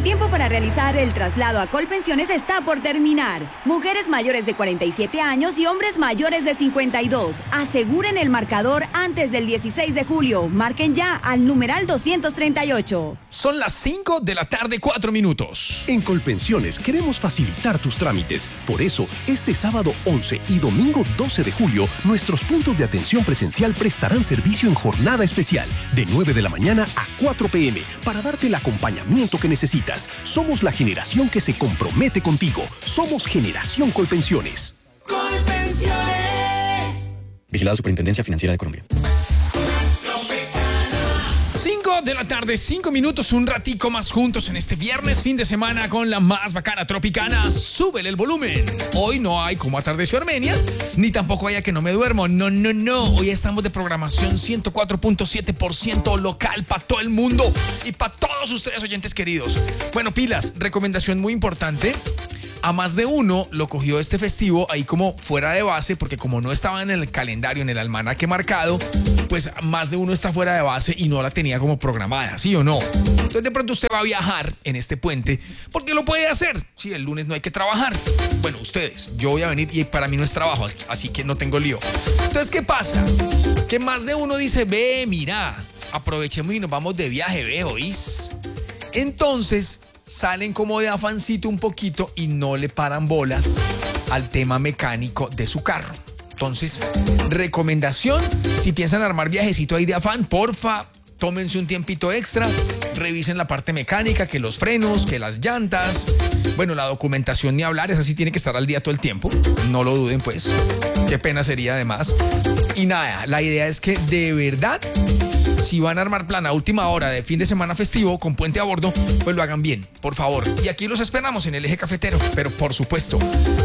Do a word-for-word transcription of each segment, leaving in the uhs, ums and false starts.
tiempo para realizar el traslado a Colpensiones está por terminar. Mujeres mayores de cuarenta y siete años y hombres mayores de cincuenta y dos. Aseguren el marcador antes del dieciséis de julio. Marquen ya al numeral doscientos treinta y ocho. Son las cinco de la tarde, cuatro minutos. En Colpensiones queremos facilitar tus trámites. Por eso, este sábado once y domingo doce de julio, nuestros puntos de atención presencial prestarán servicio en jornada especial de nueve de la mañana a cuatro pe eme para darte el acompañamiento que necesitas. Somos la generación que se compromete contigo. Somos Generación Colpensiones. Colpensiones. Vigilada Superintendencia Financiera de Colombia. cinco de la tarde, cinco minutos, un ratico más juntos en este viernes, fin de semana con la más bacana tropicana. Súbele el volumen. Hoy no hay como atardeció Armenia, ni tampoco haya que no me duermo. No, no, no. Hoy estamos de programación ciento cuatro punto siete por ciento local para todo el mundo y para todos ustedes, oyentes queridos. Bueno, pilas, recomendación muy importante. A más de uno lo cogió este festivo ahí como fuera de base, porque como no estaba en el calendario, en el almanaque marcado, pues más de uno está fuera de base y no la tenía como programada, ¿sí o no? Entonces de pronto usted va a viajar en este puente, porque lo puede hacer. Sí, el lunes no hay que trabajar. Bueno, ustedes, yo voy a venir y para mí no es trabajo, así que no tengo lío. Entonces, ¿qué pasa? Que más de uno dice, ve, mira, aprovechemos y nos vamos de viaje, ve, ¿oís? Entonces salen como de afancito un poquito y no le paran bolas al tema mecánico de su carro. Entonces, recomendación, si piensan armar viajecito ahí de afán, porfa, tómense un tiempito extra, revisen la parte mecánica, que los frenos, que las llantas, bueno, la documentación ni hablar, esa sí tiene que estar al día todo el tiempo, no lo duden pues, qué pena sería además. Y nada, la idea es que de verdad, si van a armar plan a última hora de fin de semana festivo con puente a bordo, pues lo hagan bien, por favor. Y aquí los esperamos en el eje cafetero, pero por supuesto.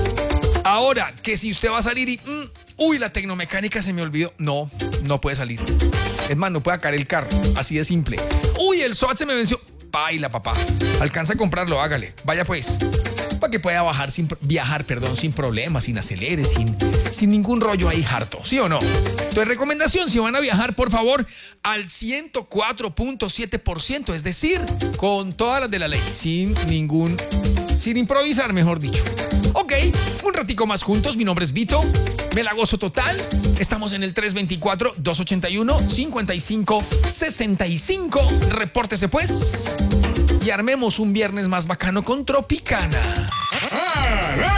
Ahora, que si usted va a salir y... Mm, uy, la tecnomecánica se me olvidó. No, no puede salir. Es más, no puede sacar el carro. Así de simple. Uy, el SOAT se me venció. Baila, papá. Alcanza a comprarlo, hágale. Vaya pues. Para que pueda bajar sin, viajar perdón, sin problemas, sin aceleres, sin, sin ningún rollo ahí harto. ¿Sí o no? Entonces, recomendación, si van a viajar, por favor, al ciento cuatro punto siete por ciento. Es decir, con todas las de la ley. Sin ningún... Sin improvisar, mejor dicho. Ok, un ratico más juntos. Mi nombre es Vito. Me la gozo total. Estamos en el tres dos cuatro, dos ocho uno, cinco cinco seis cinco. Repórtese pues. Y armemos un viernes más bacano con Tropicana.